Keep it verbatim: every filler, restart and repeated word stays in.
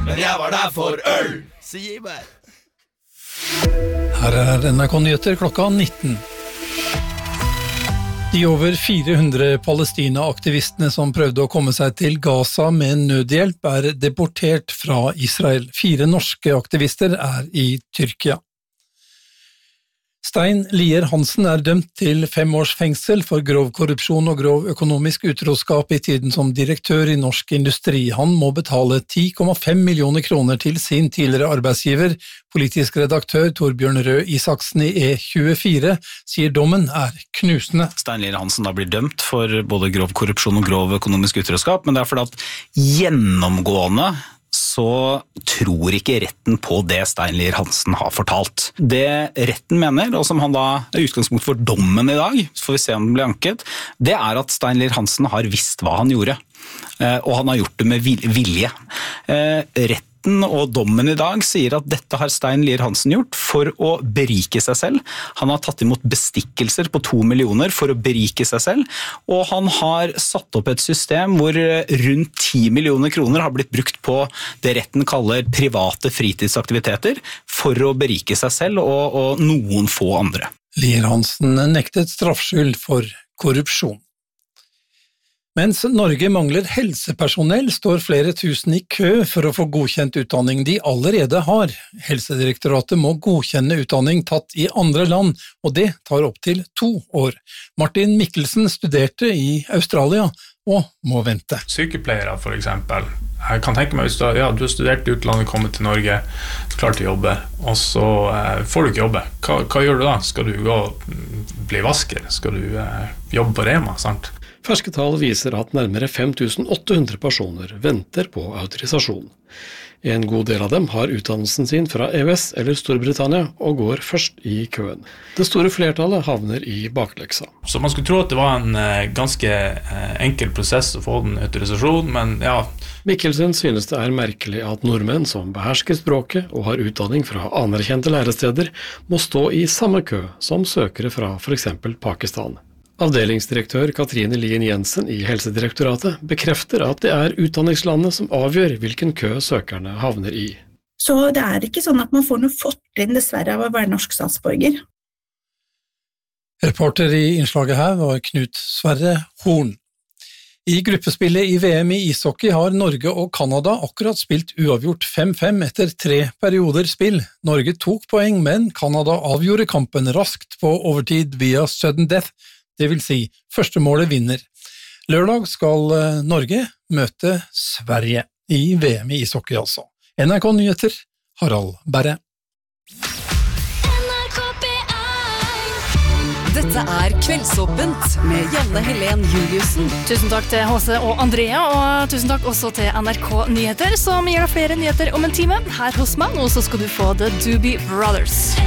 men jeg var der for øl. Si meg. Her er N R K-nyheter klokka nitten. De over fire hundre Palestina-aktivistene som prøvde å komme seg til Gaza med nødhjelp er deportert fra Israel. Fire norske aktivister er i Tyrkia. Stein Lier Hansen er dømt til fem års fengsel for grov korrupsjon og grov økonomisk utroskap i tiden som direktør i Norsk Industri. Han må betale ti komma fem millioner kroner til sin tidligere arbeidsgiver. Politisk redaktør Torbjørn Røe Isaksen i E tjuefire sier dommen er knusende. Stein Lier Hansen da blir dømt for både grov korrupsjon og grov økonomisk utroskap, men det er fordi at gjennomgående så tror ikke retten på det Stein Lier Hansen har fortalt. Det retten mener, og som han da er utgangspunkt for dommen i dag, så får vi se om den blir anket, det er at Stein Lier Hansen har visst hva han gjorde, og han har gjort det med vilje. Retten og dommen i dag sier at dette har Stein Lier Hansen gjort for å berike seg selv. Han har tatt imot bestikkelser på to millioner for å berike seg selv, og han har satt opp et system hvor rundt ti millioner kroner har blitt brukt på det retten kaller private fritidsaktiviteter for å berike seg selv og, og noen få andre. Lier Hansen nektet straffskyld for korrupsjon. Mens Norge mangler helsepersonell, står flere tusen i kø for å få godkjent utdanning de allerede har. Helsedirektoratet må godkjenne utdanning tatt i andre land, og det tar opp til to år. Martin Mikkelsen studerte i Australia og må vente. Sykepleiere for eksempel. Jeg kan tenke meg hvis du, ja, du har studert i utlandet, kommet til Norge, klart til å jobbe, og så eh, får du ikke jobbe. Hva, hva gjør du da? Skal du gå og bli vasker? Skal du eh, jobbe på Rema, sant? Ferske tall viser at nærmere fem tusen åtte hundre personer venter på autorisasjon. En god del av dem har utdannelsen sin fra E U S eller Storbritannia og går først i køen. Det store flertallet havner i bakleksa. Så man skulle tro at det var en eh, ganske eh, enkel prosess å få den autorisasjon, men ja. Mikkelsen synes det er merkelig at nordmenn som behersker språket og har utdanning fra anerkjente læresteder, må stå i samme kø som søkere fra for eksempel Pakistan. Avdelingsdirektør Katrine Lien Jensen i Helsedirektoratet bekrefter at det er utdanningslandet som avgjør hvilken kø søkerne havner i. Så det er ikke sånn at man får noe fortrinn dessverre av å være norsk statsborger. Reporter i innslaget her var Knut Sverre Horn. I gruppespillet i V M i ishockey har Norge og Kanada akkurat spilt uavgjort fem fem etter tre perioder spill. Norge tok poeng, men Kanada avgjorde kampen raskt på overtid via sudden death. Det vil si, første målet vinner. Lørdag skal Norge møte Sverige i V M i ishockey altså. N R K-nyheter, Harald Berre. Dette er Kveldsåpent med Janne Helen Juliussen. Tusen takk til H C og Andrea, og tusen takk også til N R K-nyheter, som gir deg flere nyheter om en time her hos meg, og så skal du få The Doobie Brothers.